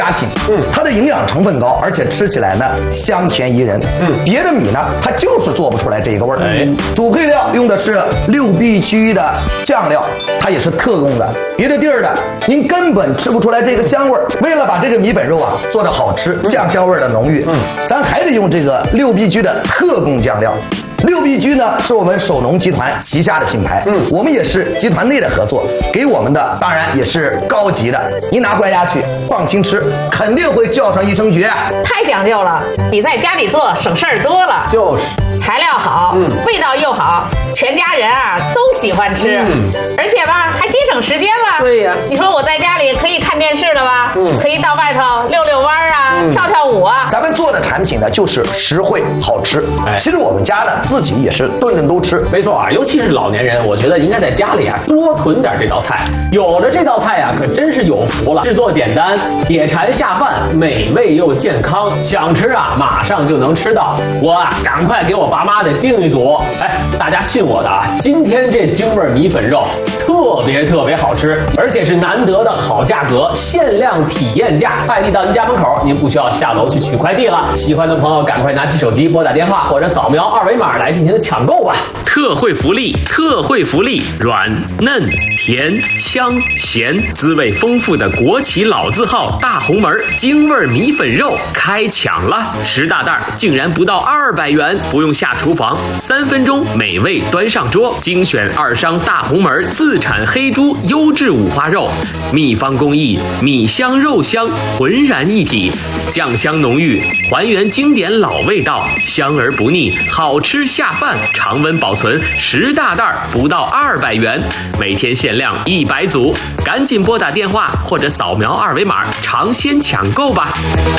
家禽，它的营养成分高，而且吃起来呢香甜宜人。别的米呢，它就是做不出来这个味儿。主配料用的是6B居的酱料，它也是特供的，别的地儿的您根本吃不出来这个香味儿。为了把这个米粉肉啊做得好吃，酱香味儿的浓郁，咱还得用这个6B居的特供酱料。6B居呢是我们首农集团旗下的品牌，我们也是集团内的合作，给我们的当然也是高级的，您拿回家去放心吃，肯定会叫上一声绝。 太讲究了，比在家里做省事儿多了。 就是材料好，味道又好，全家人啊都喜欢吃，而且吧还节省时间吧。 对呀， 你说我在家里可以看电视了吧？可以到外头溜溜弯啊，跳跳舞啊。 咱们做的产品呢就是实惠好吃，其实我们家呢自己也是顿顿都吃。 没错啊，尤其是老年人，我觉得应该在家里啊多囤点这道菜。有了这道菜啊，可真是有福了。制作简单，解馋下饭，美味又健康，想吃啊马上就能吃到。我啊赶快给我爸妈得订一组。大家信我的啊，今天这京味米粉肉特别好吃，而且是难得的好价格，限量体验价，快递到您家门口，您不需要下楼去取快递了。喜欢的朋友赶快拿起手机拨打电话或者扫描2维码来进行抢购吧。 特惠福利，软嫩甜香咸，滋味丰富的国企老字号大红门京味米粉肉开抢了，10大袋竟然不到200元，不用下厨房，3分钟美味端上桌。精选2商大红门自产黑猪优质五花肉，秘方工艺，米香肉香浑然一体，酱香浓郁，还原经典老味道，香而不腻，好吃下饭，常温保存，10大袋不到200元，每天限量100组，赶紧拨打电话或者扫描2维码尝鲜抢购吧。